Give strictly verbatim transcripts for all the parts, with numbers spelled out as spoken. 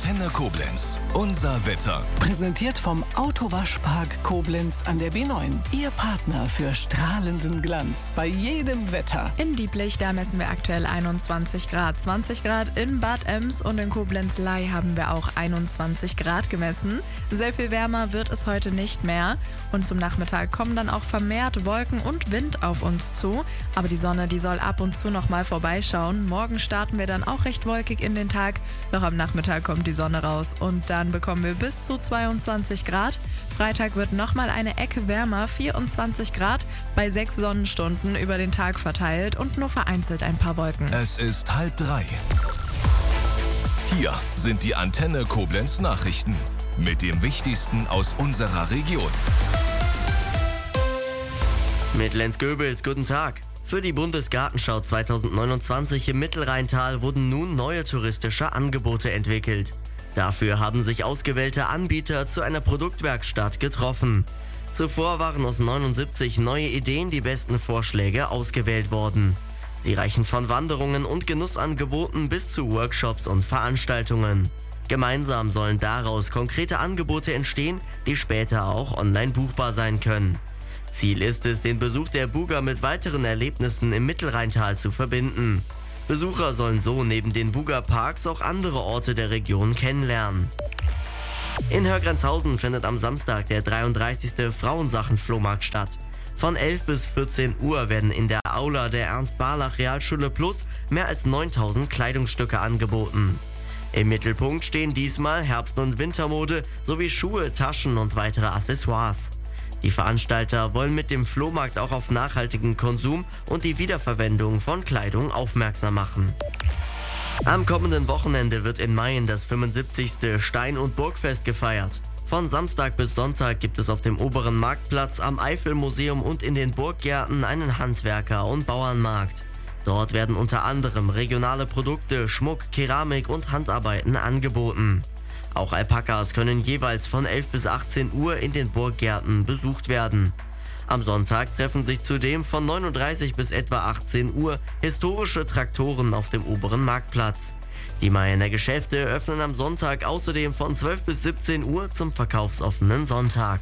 Antenne Koblenz. Unser Wetter. Präsentiert vom Autowaschpark Koblenz an der B neun. Ihr Partner für strahlenden Glanz bei jedem Wetter. In Dieblich, da messen wir aktuell einundzwanzig Grad. zwanzig Grad in Bad Ems und in Koblenz-Ley haben wir auch einundzwanzig Grad gemessen. Sehr viel wärmer wird es heute nicht mehr. Und zum Nachmittag kommen dann auch vermehrt Wolken und Wind auf uns zu. Aber die Sonne, die soll ab und zu noch mal vorbeischauen. Morgen starten wir dann auch recht wolkig in den Tag. Doch am Nachmittag kommt die Sonne raus und dann bekommen wir bis zu zweiundzwanzig Grad. Freitag wird nochmal eine Ecke wärmer, vierundzwanzig Grad, bei sechs Sonnenstunden über den Tag verteilt und nur vereinzelt ein paar Wolken. Es ist halb drei. Hier sind die Antenne Koblenz Nachrichten mit dem Wichtigsten aus unserer Region. Mit Lenz Goebels, guten Tag. Für die Bundesgartenschau zweitausendneunundzwanzig im Mittelrheintal wurden nun neue touristische Angebote entwickelt. Dafür haben sich ausgewählte Anbieter zu einer Produktwerkstatt getroffen. Zuvor waren aus neunundsiebzig neue Ideen die besten Vorschläge ausgewählt worden. Sie reichen von Wanderungen und Genussangeboten bis zu Workshops und Veranstaltungen. Gemeinsam sollen daraus konkrete Angebote entstehen, die später auch online buchbar sein können. Ziel ist es, den Besuch der Buga mit weiteren Erlebnissen im Mittelrheintal zu verbinden. Besucher sollen so neben den Buga-Parks auch andere Orte der Region kennenlernen. In Hörgrenzhausen findet am Samstag der dreiunddreißigste Frauensachen-Flohmarkt statt. Von elf bis vierzehn Uhr werden in der Aula der Ernst-Barlach-Realschule Plus mehr als neuntausend Kleidungsstücke angeboten. Im Mittelpunkt stehen diesmal Herbst- und Wintermode sowie Schuhe, Taschen und weitere Accessoires. Die Veranstalter wollen mit dem Flohmarkt auch auf nachhaltigen Konsum und die Wiederverwendung von Kleidung aufmerksam machen. Am kommenden Wochenende wird in Mayen das fünfundsiebzigste Stein- und Burgfest gefeiert. Von Samstag bis Sonntag gibt es auf dem oberen Marktplatz, am Eifelmuseum und in den Burggärten einen Handwerker- und Bauernmarkt. Dort werden unter anderem regionale Produkte, Schmuck, Keramik und Handarbeiten angeboten. Auch Alpakas können jeweils von elf bis achtzehn Uhr in den Burggärten besucht werden. Am Sonntag treffen sich zudem von neun Uhr dreißig bis etwa achtzehn Uhr historische Traktoren auf dem oberen Marktplatz. Die Mayener Geschäfte öffnen am Sonntag außerdem von zwölf bis siebzehn Uhr zum verkaufsoffenen Sonntag.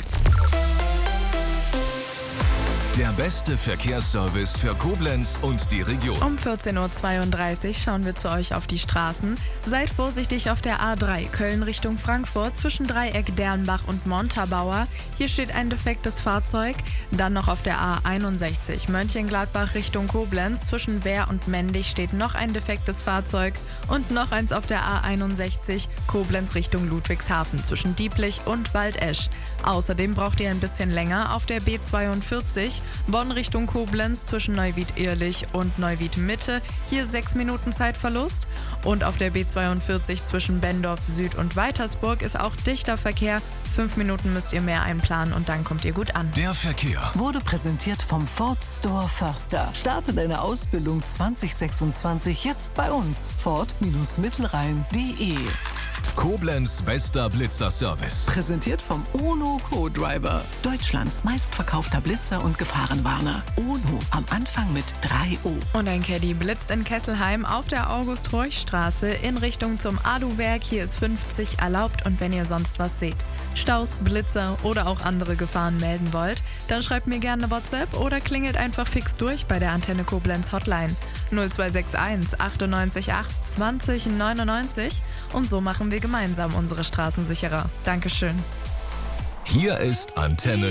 Der beste Verkehrsservice für Koblenz und die Region. Um vierzehn Uhr zweiunddreißig schauen wir zu euch auf die Straßen. Seid vorsichtig auf der A drei, Köln Richtung Frankfurt, zwischen Dreieck Dernbach und Montabaur. Hier steht ein defektes Fahrzeug. Dann noch auf der A einundsechzig, Mönchengladbach Richtung Koblenz, zwischen Wehr und Mendig steht noch ein defektes Fahrzeug. Und noch eins auf der A einundsechzig, Koblenz Richtung Ludwigshafen, zwischen Dieblich und Waldesch. Außerdem braucht ihr ein bisschen länger auf der B zweiundvierzig, Bonn Richtung Koblenz, zwischen Neuwied-Ehrlich und Neuwied-Mitte. Hier sechs Minuten Zeitverlust. Und auf der B zweiundvierzig zwischen Bendorf Süd und Weitersburg ist auch dichter Verkehr. Fünf Minuten müsst ihr mehr einplanen und dann kommt ihr gut an. Der Verkehr Wurde präsentiert vom Ford Store Förster. Starte deine Ausbildung zwanzig sechsundzwanzig jetzt bei uns. Ford-Mittelrhein punkt de. Koblenz bester Blitzer-Service. Präsentiert vom Ono Co-Driver. Deutschlands meistverkaufter Blitzer und Gefahrenwarner. Ono am Anfang mit drei O. Und ein Caddy blitzt in Kesselheim auf der August-Horch-Straße in Richtung zum Alu-Werk. Hier ist fünfzig erlaubt und wenn ihr sonst was seht, Staus, Blitzer oder auch andere Gefahren melden wollt, dann schreibt mir gerne eine WhatsApp oder klingelt einfach fix durch bei der Antenne Koblenz Hotline null zwei sechs eins achtundneunzig acht zwanzig neunundneunzig und so machen wir gemeinsam unsere Straßen sicherer. Dankeschön. Hier ist Antenne